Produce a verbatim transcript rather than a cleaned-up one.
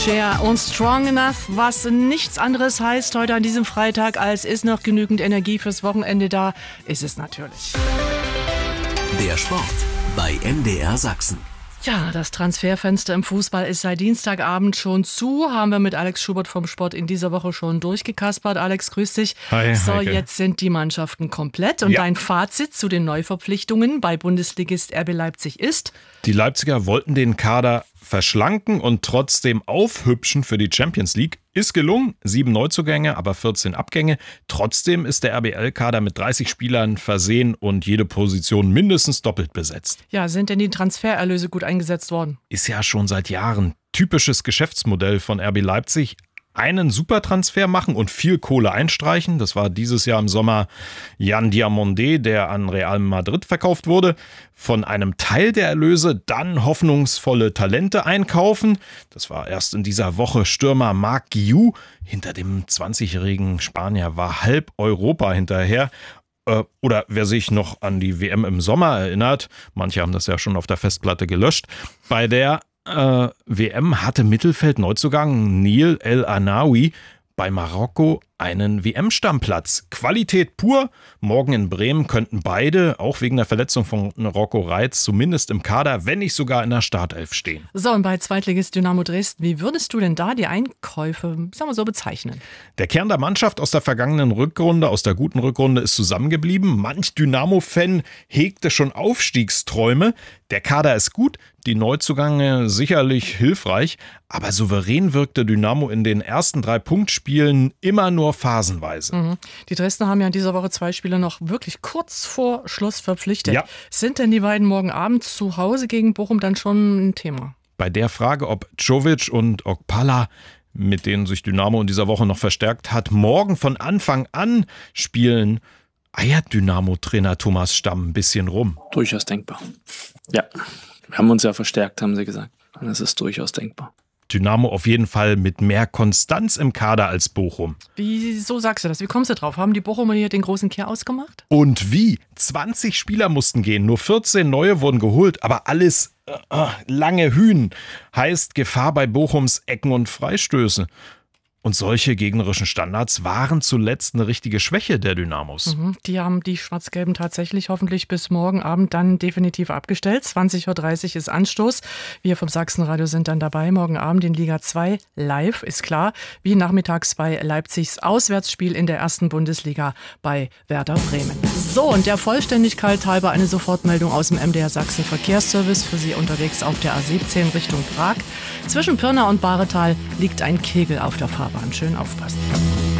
Cher und Strong Enough, was nichts anderes heißt heute an diesem Freitag, als ist noch genügend Energie fürs Wochenende da, ist es natürlich. Der Sport bei M D R Sachsen. Ja, das Transferfenster im Fußball ist seit Dienstagabend schon zu. Haben wir mit Alex Schubert vom Sport in dieser Woche schon durchgekaspert. Alex, grüß dich. Hi, so, Heike. Jetzt sind die Mannschaften komplett. Und Ja. dein Fazit zu den Neuverpflichtungen bei Bundesligist R B Leipzig ist? Die Leipziger wollten den Kader verschlanken und trotzdem aufhübschen für die Champions League. Ist gelungen. Sieben Neuzugänge, aber vierzehn Abgänge. Trotzdem ist der R B L-Kader mit dreißig Spielern versehen und jede Position mindestens doppelt besetzt. Ja, sind denn die Transfererlöse gut eingesetzt worden? Ist ja schon seit Jahren typisches Geschäftsmodell von R B Leipzig. Einen Supertransfer machen und viel Kohle einstreichen. Das war dieses Jahr im Sommer Jan Diamandé, der an Real Madrid verkauft wurde. Von einem Teil der Erlöse dann hoffnungsvolle Talente einkaufen. Das war erst in dieser Woche Stürmer Marc Guiu. Hinter dem zwanzigjährigen Spanier war halb Europa hinterher. Oder wer sich noch an die W M im Sommer erinnert, manche haben das ja schon auf der Festplatte gelöscht, bei der Äh, W M hatte Mittelfeld-Neuzugang Neil El Anaoui bei Marokko einen W M-Stammplatz. Qualität pur. Morgen in Bremen könnten beide, auch wegen der Verletzung von Rocco Reitz, zumindest im Kader, wenn nicht sogar in der Startelf stehen. So, und bei Zweitligist Dynamo Dresden, wie würdest du denn da die Einkäufe, sagen wir so, bezeichnen? Der Kern der Mannschaft aus der vergangenen Rückrunde, aus der guten Rückrunde, ist zusammengeblieben. Manch Dynamo-Fan hegte schon Aufstiegsträume. Der Kader ist gut, die Neuzugänge sicherlich hilfreich, aber souverän wirkte Dynamo in den ersten drei Punktspielen immer nur phasenweise. Mhm. Die Dresdner haben ja in dieser Woche zwei Spieler noch wirklich kurz vor Schluss verpflichtet. Ja. Sind denn die beiden morgen Abend zu Hause gegen Bochum dann schon ein Thema? Bei der Frage, ob Jovic und Okpala, mit denen sich Dynamo in dieser Woche noch verstärkt hat, morgen von Anfang an spielen, eiert Dynamo-Trainer Thomas Stamm ein bisschen rum. Durchaus denkbar. Ja, wir haben uns ja verstärkt, haben sie gesagt. Und es ist durchaus denkbar. Dynamo auf jeden Fall mit mehr Konstanz im Kader als Bochum. Wieso sagst du das? Wie kommst du drauf? Haben die Bochumer hier den großen Kehr ausgemacht? Und wie? zwanzig Spieler mussten gehen, nur vierzehn neue wurden geholt, aber alles äh, lange Hühn. Heißt Gefahr bei Bochums Ecken und Freistöße. Und solche gegnerischen Standards waren zuletzt eine richtige Schwäche der Dynamos. Mhm, die haben die Schwarz-Gelben tatsächlich hoffentlich bis morgen Abend dann definitiv abgestellt. zwanzig Uhr dreißig ist Anstoß. Wir vom Sachsenradio sind dann dabei. Morgen Abend in Liga zwei live, ist klar. Wie nachmittags bei Leipzigs Auswärtsspiel in der ersten Bundesliga bei Werder Bremen. So, und der Vollständigkeit halber eine Sofortmeldung aus dem M D R Sachsen Verkehrsservice für Sie unterwegs auf der A siebzehn Richtung Prag. Zwischen Pirna und Bahretal liegt ein Kegel auf der Fahrbahn. Schön aufpassen.